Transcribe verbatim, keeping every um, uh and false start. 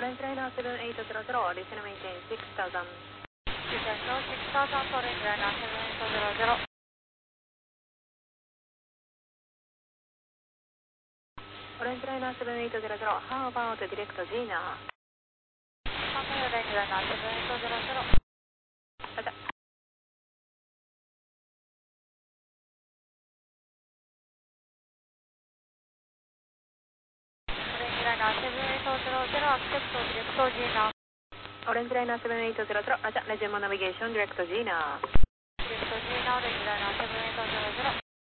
レンジライナーセブンエイトゼロゼロ、リスナーメインテインシックスタウザン。 リセントシックスタウザン、オレンジライナーセブンエイトゼロゼロ。 オレンジライナーセブンエイトゼロゼロ、How about direct Gina? ハーオレンジライナーセブンエイトゼロゼロ。 また。 オレンジライナーセブンエイトゼロゼロ、アクセプトディレクトジーナ。 オレンジライナーセブンエイトゼロゼロ、あ、じゃ、レジェンモナビゲーションディレクトジーナ。 ディレクトジーナ、オレンジライナーセブンエイトゼロゼロ。